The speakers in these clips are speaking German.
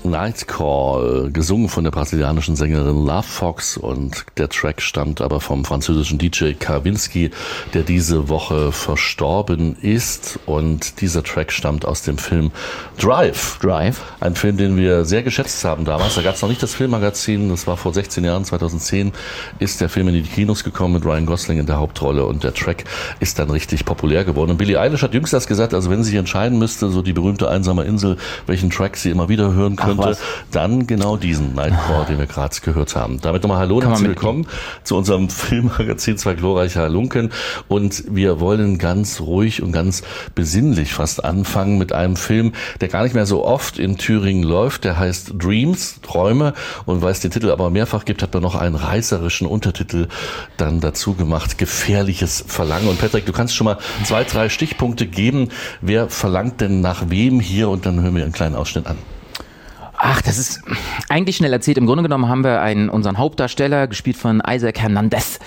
Night Call, gesungen von der brasilianischen Sängerin Love Fox, und der Track stammt aber vom französischen DJ Kawinski, der diese Woche verstorben ist, und dieser Track stammt aus dem Film Drive. Ein Film, den wir sehr geschätzt haben damals. Da gab es noch nicht das Filmmagazin, das war vor 16 Jahren, 2010 ist der Film in die Kinos gekommen mit Ryan Gosling in der Hauptrolle, und der Track ist dann richtig populär geworden. Und Billie Eilish hat jüngst das gesagt, also wenn sie sich entscheiden müsste, so die berühmte Einsame Insel, welchen Track sie immer wieder hören könnte, dann genau diesen Night Call, den wir gerade gehört haben. Damit nochmal hallo und herzlich willkommen zu unserem Filmmagazin Zwei glorreiche Halunken, und wir wollen ganz ruhig und ganz besinnlich fast anfangen mit einem Film, der gar nicht mehr so oft in Thüringen läuft. Der heißt Dreams, Träume, und weil es den Titel aber mehrfach gibt, hat man noch einen reißerischen Untertitel dann dazu gemacht: Gefährliches Verlangen. Und Patrick, du kannst schon mal 2, 3 Stichpunkte geben. Wer verlangt denn nach wem hier? Und dann hören wir einen kleinen Ausschnitt an. Ach, das ist eigentlich schnell erzählt. Im Grunde genommen haben wir unseren Hauptdarsteller, gespielt von Isaac Hernandez,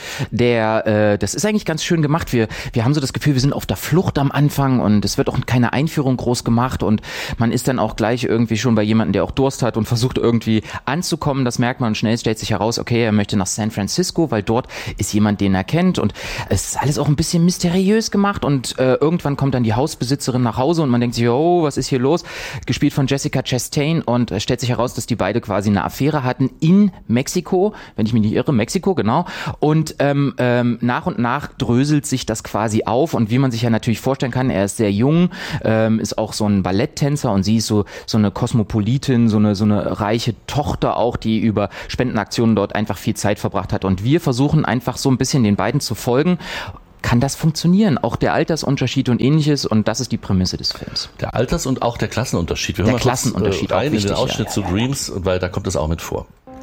das ist eigentlich ganz schön gemacht. Wir haben so das Gefühl, wir sind auf der Flucht am Anfang, und es wird auch keine Einführung groß gemacht, und man ist dann auch gleich irgendwie schon bei jemandem, der auch Durst hat und versucht irgendwie anzukommen. Das merkt man, und schnell stellt sich heraus, okay, er möchte nach San Francisco, weil dort ist jemand, den er kennt, und es ist alles auch ein bisschen mysteriös gemacht, und irgendwann kommt dann die Hausbesitzerin nach Hause und man denkt sich, oh, was ist hier los? Gespielt von Jessica Chastain, und stellt sich heraus, dass die beide quasi eine Affäre hatten in Mexiko, wenn ich mich nicht irre, Mexiko, genau. Und nach und nach dröselt sich das quasi auf, und wie man sich ja natürlich vorstellen kann, er ist sehr jung, ist auch so ein Balletttänzer, und sie ist so eine Kosmopolitin, so eine reiche Tochter auch, die über Spendenaktionen dort einfach viel Zeit verbracht hat. Und wir versuchen einfach so ein bisschen den beiden zu folgen. Kann das funktionieren? Auch der Altersunterschied und ähnliches, und das ist die Prämisse des Films. Der Alters- und auch der Klassenunterschied. Wir hören mal kurz rein in den Ausschnitt zu Dreams, weil da kommt es auch mit vor.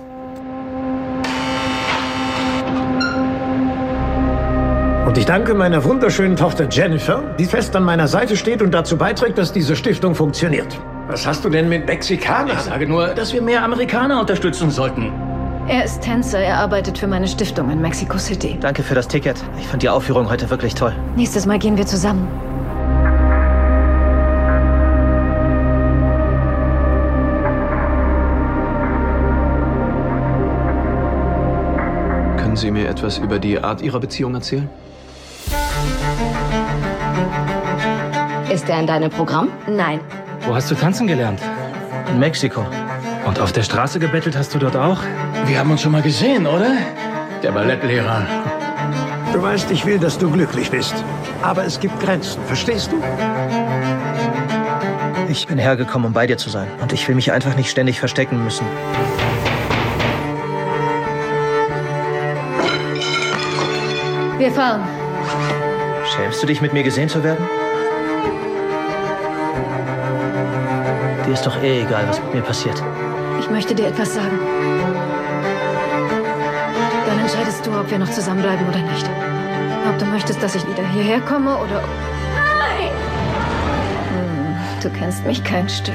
Und ich danke meiner wunderschönen Tochter Jennifer, die fest an meiner Seite steht und dazu beiträgt, dass diese Stiftung funktioniert. Was hast du denn mit Mexikanern? Ich sage nur, dass wir mehr Amerikaner unterstützen sollten. Er ist Tänzer, er arbeitet für meine Stiftung in Mexico City. Danke für das Ticket. Ich fand die Aufführung heute wirklich toll. Nächstes Mal gehen wir zusammen. Können Sie mir etwas über die Art Ihrer Beziehung erzählen? Ist er in deinem Programm? Nein. Wo hast du tanzen gelernt? In Mexiko. Und auf der Straße gebettelt hast du dort auch? Wir haben uns schon mal gesehen, oder? Der Ballettlehrer. Du weißt, ich will, dass du glücklich bist. Aber es gibt Grenzen, verstehst du? Ich bin hergekommen, um bei dir zu sein. Und ich will mich einfach nicht ständig verstecken müssen. Wir fahren. Schämst du dich, mit mir gesehen zu werden? Dir ist doch eh egal, was mit mir passiert. Ich möchte dir etwas sagen. Dann entscheidest du, ob wir noch zusammenbleiben oder nicht. Ob du möchtest, dass ich wieder hierher komme oder... Nein! Du kennst mich kein Stück.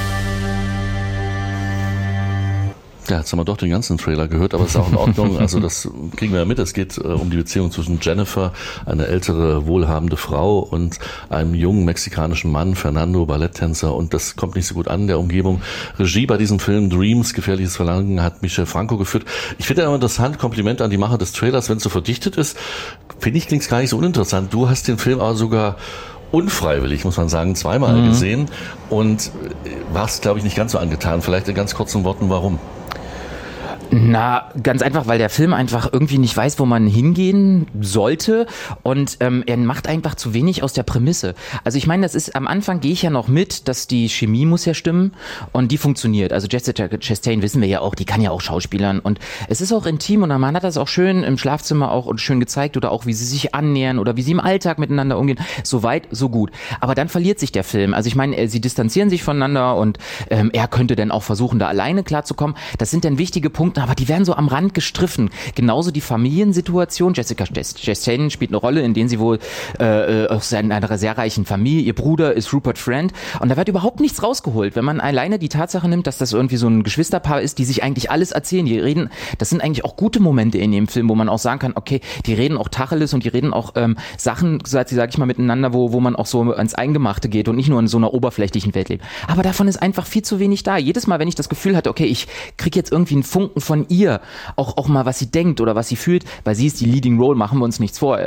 Ja, jetzt haben wir doch den ganzen Trailer gehört, aber es ist auch in Ordnung. Also das kriegen wir ja mit. Es geht um die Beziehung zwischen Jennifer, eine ältere, wohlhabende Frau, und einem jungen mexikanischen Mann, Fernando, Balletttänzer. Und das kommt nicht so gut an, der Umgebung. Regie bei diesem Film Dreams, Gefährliches Verlangen, hat Michel Franco geführt. Ich finde ja immer interessant, Kompliment an die Macher des Trailers, wenn es so verdichtet ist, finde ich, klingt es gar nicht so uninteressant. Du hast den Film aber sogar unfreiwillig, muss man sagen, zweimal gesehen und warst, glaube ich, nicht ganz so angetan. Vielleicht in ganz kurzen Worten, warum? Na, ganz einfach, weil der Film einfach irgendwie nicht weiß, wo man hingehen sollte, und er macht einfach zu wenig aus der Prämisse. Also ich meine, das ist, am Anfang gehe ich ja noch mit, dass die Chemie muss ja stimmen, und die funktioniert. Also Jessica Chastain, wissen wir ja auch, die kann ja auch schauspielern, und es ist auch intim, und man hat das auch schön im Schlafzimmer auch und schön gezeigt, oder auch wie sie sich annähern oder wie sie im Alltag miteinander umgehen. So weit, so gut. Aber dann verliert sich der Film. Also ich meine, sie distanzieren sich voneinander, und er könnte dann auch versuchen, da alleine klarzukommen. Das sind dann wichtige Punkte, Punkten, aber die werden so am Rand gestriffen. Genauso die Familiensituation. Jessica Chastain spielt eine Rolle, in der sie wohl aus einer sehr reichen Familie, ihr Bruder ist Rupert Friend und da wird überhaupt nichts rausgeholt. Wenn man alleine die Tatsache nimmt, dass das irgendwie so ein Geschwisterpaar ist, die sich eigentlich alles erzählen, die reden, das sind eigentlich auch gute Momente in dem Film, wo man auch sagen kann, okay, die reden auch Tacheles und die reden auch Sachen, sag ich mal, miteinander, wo man auch so ans Eingemachte geht und nicht nur in so einer oberflächlichen Welt lebt. Aber davon ist einfach viel zu wenig da. Jedes Mal, wenn ich das Gefühl hatte, okay, ich kriege jetzt irgendwie einen Funken von ihr, auch mal, was sie denkt oder was sie fühlt, weil sie ist die Leading Role, machen wir uns nichts vor.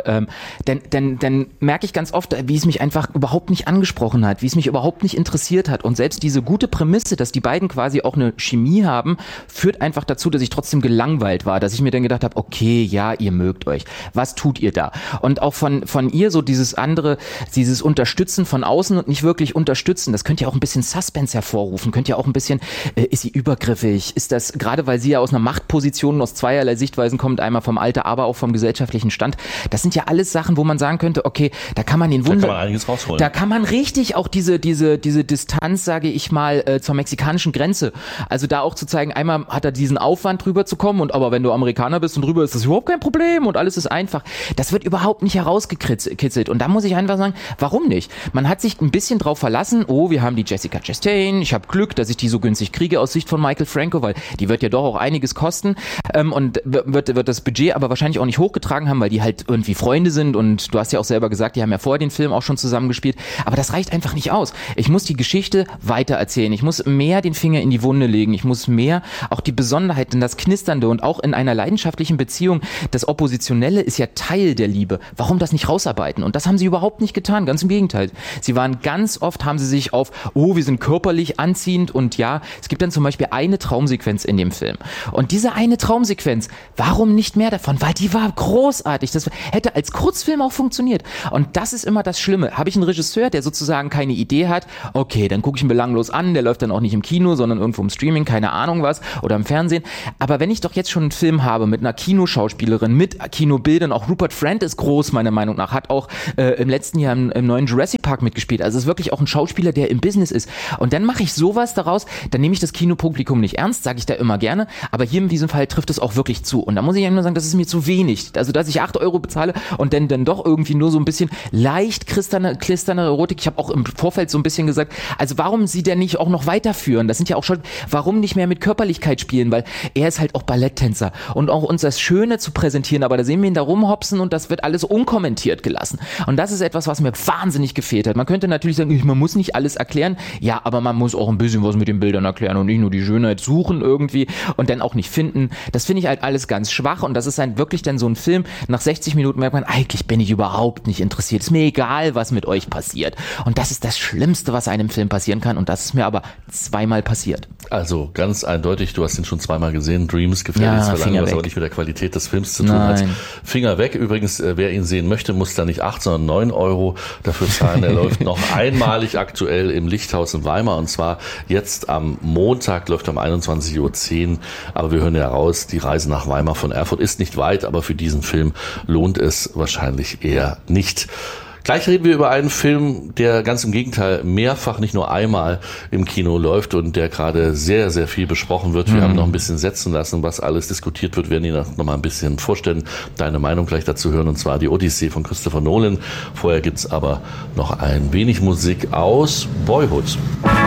Dann merke ich ganz oft, wie es mich einfach überhaupt nicht angesprochen hat, wie es mich überhaupt nicht interessiert hat. Und selbst diese gute Prämisse, dass die beiden quasi auch eine Chemie haben, führt einfach dazu, dass ich trotzdem gelangweilt war, dass ich mir dann gedacht habe, okay, ja, ihr mögt euch. Was tut ihr da? Und auch von ihr so dieses Unterstützen von außen und nicht wirklich unterstützen, das könnte ja auch ein bisschen Suspense hervorrufen, könnte ja auch ein bisschen, ist sie übergriffig? Ist das, gerade weil sie ja aus einer Machtposition aus zweierlei Sichtweisen kommt, einmal vom Alter, aber auch vom gesellschaftlichen Stand, das sind ja alles Sachen, wo man sagen könnte, okay, da kann man den Wunder... Da kann man einiges rausholen. Da kann man richtig auch diese Distanz, sage ich mal, zur mexikanischen Grenze, also da auch zu zeigen, einmal hat er diesen Aufwand drüber zu kommen aber wenn du Amerikaner bist und drüber ist das überhaupt kein Problem und alles ist einfach. Das wird überhaupt nicht herausgekitzelt und da muss ich einfach sagen, warum nicht? Man hat sich ein bisschen drauf verlassen, wir haben die Jessica Chastain, ich habe Glück, dass ich die so günstig kriege aus Sicht von Michael Franco, weil die wird ja doch auch einiges kosten und wird das Budget aber wahrscheinlich auch nicht hochgetragen haben, weil die halt irgendwie Freunde sind und du hast ja auch selber gesagt, die haben ja vorher den Film auch schon zusammengespielt, aber das reicht einfach nicht aus. Ich muss die Geschichte weiter erzählen, ich muss mehr den Finger in die Wunde legen, ich muss mehr auch die Besonderheiten, das Knisternde und auch in einer leidenschaftlichen Beziehung, das Oppositionelle ist ja Teil der Liebe. Warum das nicht rausarbeiten? Und das haben sie überhaupt nicht getan, ganz im Gegenteil. Sie waren ganz oft, haben sie sich auf, wir sind körperlich anziehend und ja, es gibt dann zum Beispiel eine Traumsequenz in dem Film. Und diese eine Traumsequenz, warum nicht mehr davon? Weil die war großartig. Das hätte als Kurzfilm auch funktioniert. Und das ist immer das Schlimme. Habe ich einen Regisseur, der sozusagen keine Idee hat, okay, dann gucke ich ihn belanglos an, der läuft dann auch nicht im Kino, sondern irgendwo im Streaming, keine Ahnung was, oder im Fernsehen. Aber wenn ich doch jetzt schon einen Film habe mit einer Kinoschauspielerin, mit Kinobildern, auch Rupert Friend ist groß, meiner Meinung nach, hat auch im letzten Jahr im neuen Jurassic Park mitgespielt. Also ist wirklich auch ein Schauspieler, der im Business ist. Und dann mache ich sowas daraus, dann nehme ich das Kinopublikum nicht ernst, sage ich da immer gerne, aber hier in diesem Fall trifft es auch wirklich zu. Und da muss ich einfach nur sagen, das ist mir zu wenig. Also, dass ich 8 € bezahle und dann doch irgendwie nur so ein bisschen leicht klisternde Erotik. Ich habe auch im Vorfeld so ein bisschen gesagt, also warum sie denn nicht auch noch weiterführen? Das sind ja auch schon, warum nicht mehr mit Körperlichkeit spielen? Weil er ist halt auch Balletttänzer und auch uns das Schöne zu präsentieren, aber da sehen wir ihn da rumhopsen und das wird alles unkommentiert gelassen. Und das ist etwas, was mir wahnsinnig gefehlt hat. Man könnte natürlich sagen, man muss nicht alles erklären, ja, aber man muss auch ein bisschen was mit den Bildern erklären und nicht nur die Schönheit suchen irgendwie und dann auch nicht finden. Das finde ich halt alles ganz schwach und das ist dann wirklich dann so ein Film, nach 60 Minuten merkt man, eigentlich bin ich überhaupt nicht interessiert. Ist mir egal, was mit euch passiert. Und das ist das Schlimmste, was einem Film passieren kann und das ist mir aber zweimal passiert. Also ganz eindeutig, du hast ihn schon zweimal gesehen, Dreams, gefährliches Verlangen, was aber nicht mit der Qualität des Films zu tun hat. Finger weg. Übrigens, wer ihn sehen möchte, muss da nicht 8, sondern 9 € dafür zahlen. Er läuft noch einmalig aktuell im Lichthaus in Weimar und zwar jetzt am Montag, läuft um 21:10 Uhr. Aber wir hören ja raus, die Reise nach Weimar von Erfurt ist nicht weit, aber für diesen Film lohnt es wahrscheinlich eher nicht. Gleich reden wir über einen Film, der ganz im Gegenteil mehrfach, nicht nur einmal im Kino läuft und der gerade sehr, sehr viel besprochen wird. Wir haben noch ein bisschen setzen lassen, was alles diskutiert wird. Wir werden Ihnen noch mal ein bisschen vorstellen, deine Meinung gleich dazu hören, und zwar die Odyssee von Christopher Nolan. Vorher gibt's aber noch ein wenig Musik aus Boyhood.